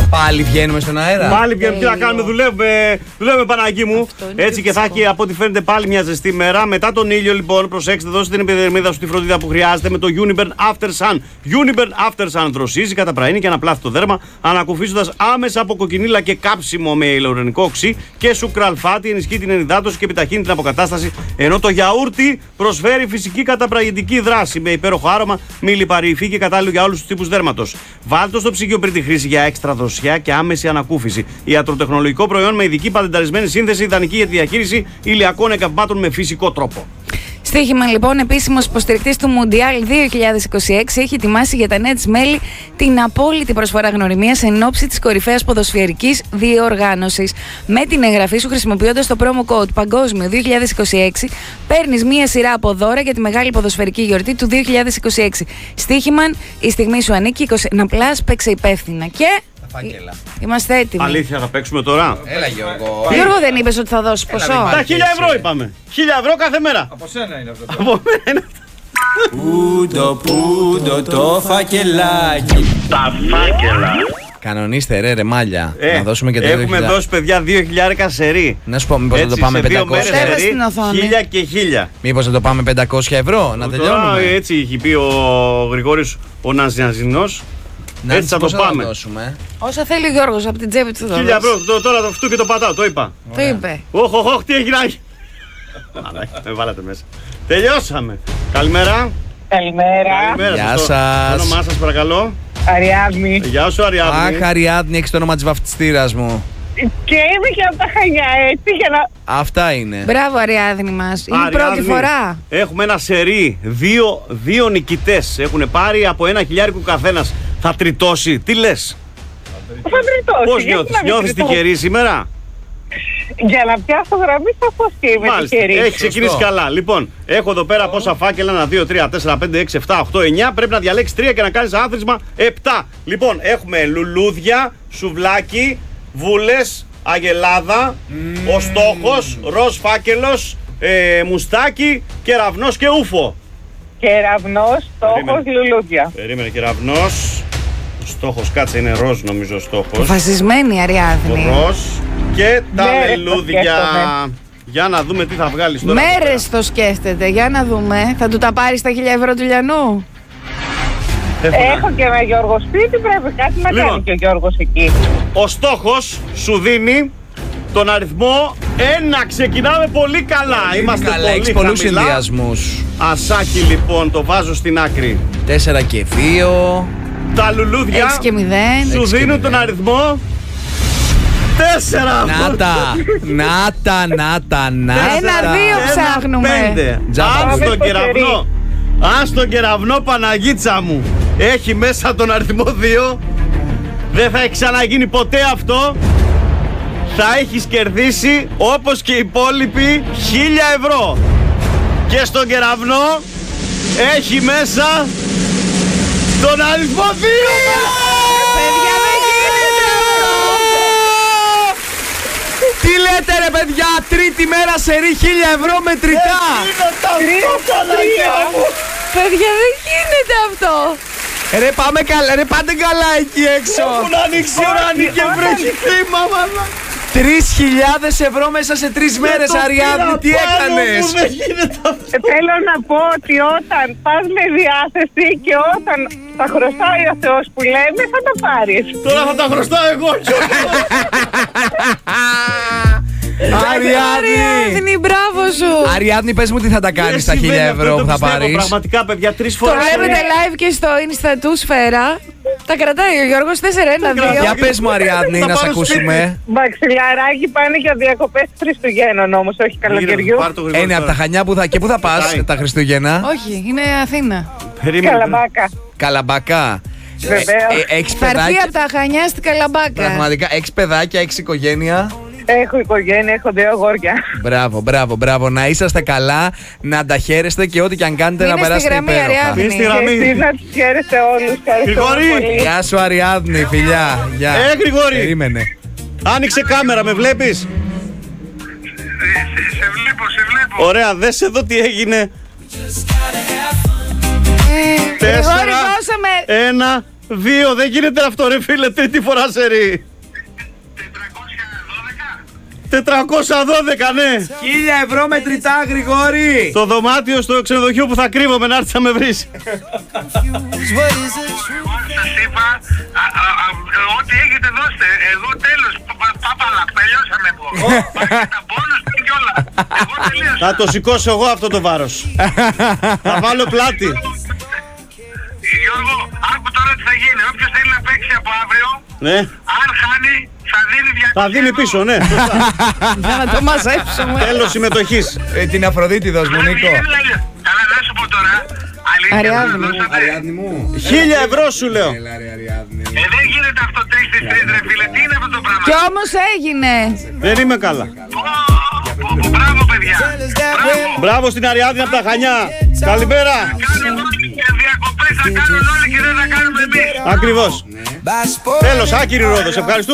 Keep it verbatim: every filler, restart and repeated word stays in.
Πάλι βγαίνουμε στον αέρα. Πάλι βγαίνουμε. Τι να κάνουμε, δουλεύουμε, δουλεύουμε Παναγί μου. Έτσι και θα έχει από ό,τι φαίνεται πάλι μια ζεστή μέρα. Μετά τον ήλιο, λοιπόν, προσέξτε, δώστε την επιδερμίδα σου τη φροντίδα που χρειάζεται με το Uniburn After Sun. Uniburn After Sun δροσίζει, καταπραίνει και αναπλάθει το δέρμα, ανακουφίζοντας άμεσα από κοκκινίλα και κάψιμο με ηλεορενικό οξύ και σουκραλφάτι, ενισχύει την ενυδάτωση και επιταχύνει την αποκατάσταση. Ενώ το γιαούρτι προσφέρει φυσική καταπραγητική δράση με υπέροχο άρωμα, μη λιπαρή υφή και κατάλληλο για όλους τους τύπους δέρματος. Βάλτε στο ψυγείο πριν τη χρήση για έξτρα δροσιά και άμεση ανακούφιση. Ιατροτεχνολογικό προϊόν με ειδική πατενταρισμένη σύνθεση, ιδανική για τη διαχείριση ηλιακών εγκαυμάτων με φυσικό τρόπο. Στοίχημα, λοιπόν, επίσημος υποστηρικτής του Μουντιάλ δύο χιλιάδες είκοσι έξι, έχει ετοιμάσει για τα νέα της μέλη την απόλυτη προσφορά γνωριμίας εν ώψη της κορυφαίας ποδοσφαιρικής διοργάνωσης. Με την εγγραφή σου, χρησιμοποιώντας το promo code Παγκόσμιο δύο χιλιάδες είκοσι έξι, παίρνεις μία σειρά από δώρα για τη μεγάλη ποδοσφαιρική γιορτή του δύο χιλιάδες είκοσι έξι. Στοίχημα, η στιγμή σου ανήκει. είκοσι ένα πλας, παίξε υπεύθυνα. Και Φάκελα. είμαστε έτοιμοι. Αλήθεια, θα παίξουμε τώρα. Έλα, Γιώργο. Γιώργο, δεν είπες ότι θα δώσεις ποσό? Τα χίλια ευρώ είπαμε. Χίλια ευρώ κάθε μέρα. Από σένα είναι αυτό. Από μένα είναι αυτό. Πούντο, πούντο το φακελάκι. Τα φάκελα. Κανονίστε ρε, ρε μάλια. Ε, να δώσουμε και το έχουμε δύο χιλιάδες. δώσει, παιδιά, δύο χιλιάρικα σερί. Να σου πω, μήπως να το πάμε πεντακόσια. μέρες. Στην οθόνη. χίλια και χίλια. Μήπως να το πάμε πεντακόσια ευρώ, να Τώρα, τελειώνουμε. έτσι είχε πει ο Γρηγόρης ο Ναζιανζινός. Να έτσι θα το πόσα πάμε. δώσουμε. Όσα θέλει ο Γιώργος από την τσέπη του θα Χίλια δώσει. ευρώ, το- τώρα το αυτού και το πατάω, το είπα. Το είπε. Όχ, όχ, όχ, τι έγινε. Με βάλατε μέσα. Τελειώσαμε. Καλημέρα. Καλημέρα. Καλημέρα. Γεια Το- σας. Το όνομά σας, παρακαλώ. Αριάδνη. Γεια σου, Αριάδνη. Αχ, Αριάδνη, έχεις το όνομα της βαφτιστήρας μου. Και είμαι και από τα Χανιά, έτσι, για να... Αυτά είναι. Μπράβο, Αριάδνη μας. Είναι η Αριάδνη, πρώτη φορά. Έχουμε ένα σερί. Δύο, δύο νικητές. Έχουν πάρει από ένα χιλιάρικο καθένας. Θα τριτώσει. Τι λες? Θα τριτώσει. Πώς γιατί νιώθεις? να μην Νιώθεις τριτώσει? τυχερή σήμερα? Για να πιάσω γραμμή, σαφώς και είμαι Μάλιστα. τυχερή. Έχει ξεκινήσει Σωστό. καλά. Λοιπόν, έχω εδώ πέρα πόσα φάκελα. ένα, δύο, τρία, τέσσερα, πέντε, έξι, επτά, οκτώ, εννιά. Πρέπει να διαλέξεις τρία και να κάνεις άθροισμα επτά. Λοιπόν, έχουμε λουλούδια, σουβλάκι, βούλες, αγελάδα, ο στόχος, ροζ φάκελος, ε, μουστάκι, κεραυνός και ούφο. Κεραυνός, στόχος, Περίμενε. λουλούδια. Περίμενε, κεραυνός. Ο στόχος, κάτσε, είναι ροζ νομίζω ο στόχος. Αποφασισμένη, Αριάδνη. Ροζ και τα Μέρες το λουλούδια. σκέφτομαι. Για να δούμε τι θα βγάλεις τώρα. Μέρες το σκέφτεται. Για να δούμε. Θα του τα πάρει τα χίλια ευρώ του Λιανού. Έχω να- Έχω και ένα Γιώργο σπίτι, πρέπει κάτι να Λοιπόν. κάνει και ο Γιώργος εκεί. Ο στόχος σου δίνει τον αριθμό ένα. Ξεκινάμε πολύ καλά. Είμαστε Καλά, πολύ έχεις πολλούς χαμηλά. συνδυασμούς. Ασάκι λοιπόν, το βάζω στην άκρη. Τέσσερα και δύο. Τα λουλούδια έξι και μηδέν. σου έξι και δίνουν μηδέν. τον αριθμό τέσσερα. Να τα, να τα, να τα, να τα. Ένα, δύο. ψάχνουμε. Πέντε. Τζάμπα. Αν Πάμε στον στο κεραυνό, αν στον κεραυνό Παναγίτσα μου έχει μέσα τον αριθμό δύο, δεν θα έχει ξαναγίνει ποτέ αυτό. Θα έχεις κερδίσει όπως και οι υπόλοιποι χίλια ευρώ. Και στον κεραυνό έχει μέσα τον αριθμό δύο. Παιδιά, δεν γίνεται αυτό. Τι λέτε ρε παιδιά, τρίτη μέρα σε ρί χίλια ευρώ μετρητά. Παιδιά, δεν γίνεται αυτό. Ρε πάμε καλά, ρε πάτε καλά εκεί έξω. Έχουν ανοίξει ουράνι και βρέχει κλίμα, μάνα. Τρεις χιλιάδες ευρώ μέσα σε τρεις μέρες, Το Αριάδνη, πήρα τι πάνω έκανες? μου, δεν γίνεται αυτό. Ε, Θέλω να πω ότι όταν πας με διάθεση και όταν τα χρωστάει ο Θεός που λέμε, θα τα πάρεις. Τώρα θα τα χρωστάω εγώ. Αριάδνη. Αριάδνη, μπράβο σου. Αριάδνη, πες μου τι θα τα κάνεις τα χίλια ευρώ που θα πάρεις. Πραγματικά, παιδιά, τρεις Το φορές. βλέπετε live και στο Insta του Σφαίρα. Τα κρατάει ο Γιώργος τέσσερα ένα δύο. Για πες μου Αριάδνη, Θα να σε πάρω ακούσουμε. Μαξιλιαράκι πάνε για διακοπές Χριστουγέννων όμως, όχι καλοκαιριού. Είναι από τα Χανιά που θα, και πού θα πας Πάει. τα Χριστούγεννα? Όχι, είναι Αθήνα. Καλαμπάκα. Καλαμπακά. Βεβαίως. Ε, Έχεις Θα έρθει παιδάκια. από τα Χανιά στην Καλαμπάκα. Πραγματικά, έχεις παιδάκια, έχεις οικογένεια. Έχω οικογένεια, έχω δύο αγόρια. Μπράβο, μπράβο, μπράβο. Να είσαστε καλά, να τα χαίρεστε και ό,τι και αν κάνετε Μείνε να στη περάσετε γραμμή, υπέροχα. Αριάδνη. Μείνε στη Και γραμμή. εσείς να τους χαίρεστε όλους. Ευχαριστώ Γρηγόρη. πολύ. Γεια σου Αριάδνη, φιλιά. Γεια. Ε, Γρηγόρη. Περίμενε. Άνοιξε κάμερα, με βλέπεις? Σε βλέπω, σε βλέπω. Ωραία, δες εδώ τι έγινε. Ε, Γρηγόρη, Τέσσερα, δώσαμε. ένα, Δύο, δεν γίνεται αυτό ρε φίλε, τρίτη φορά σε ρί. τετρακόσια δώδεκα, ναι. Χίλια ευρώ μετρητά, Γρηγόρη. Το δωμάτιο στο ξενοδοχείο που θα κρύβομαι να έρθεις να με βρεις. Εγώ σας είπα, α- α- α- ό,τι έχετε δώστε. Εγώ τέλος, πάπαλα, τελειώσαμε εγώ. Πάει τα μπόνους και όλα. Εγώ τελείωσα. Θα το σηκώσω εγώ αυτό το βάρος. Θα βάλω πλάτη. Γιώργο, άκου τώρα τι θα γίνει. Όποιος θέλει να παίξει από αύριο, Ναι. αν χάνει, θα δίνει διακόσια Θα δίνει ευρώ. πίσω, ναι. Σωστά. Για να το μαζέψουμε. Τέλος συμμετοχής. Ε, την Αφροδίτη δώσ' μου, Αλλά Νίκο. μην είναι αλήθεια. Καλά, να σου πω τώρα. Αλήθεια, Αριάδνη δεν μου. δώσατε. Αριάδνη μου. Χίλια ευρώ σου λέω. Έλα ρε Αριάδνη. Ε, δεν γίνεται αυτό τέξι τρεις ρε φίλε. Τι είναι αυτό το πράγμα. Κι όμως έγινε. Δεν είμαι καλά. Πω, πω, πω, Μπράβο παιδιά. Μπράβο. Μπράβο στην Αριάδνη από τα Χανιά. Καλημέρα. Κάνουν όλοι και διακοπές θα κάνουν όλοι και δεν θα κάνουμε εμείς. Ακριβώς. Τέλος, άκυρη Ρόδος. Ευχαριστούμε.